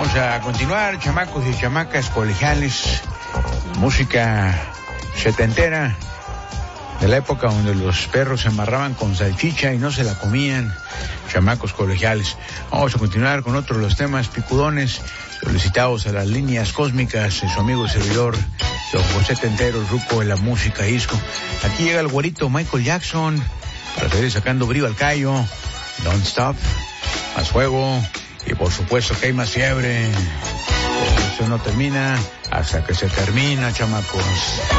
Vamos a continuar, chamacos y chamacas colegiales, música setentera, de la época donde los perros se amarraban con salchicha y no se la comían, chamacos colegiales. Vamos a continuar con otro de los temas picudones, solicitados a las líneas cósmicas de su amigo y servidor, don José Tentero, el ruco de la música disco. Aquí llega el güerito Michael Jackson, para seguir sacando brío al callo, Don't Stop, más fuego, y por supuesto que hay más fiebre. Eso no termina hasta que se termina, chamacos.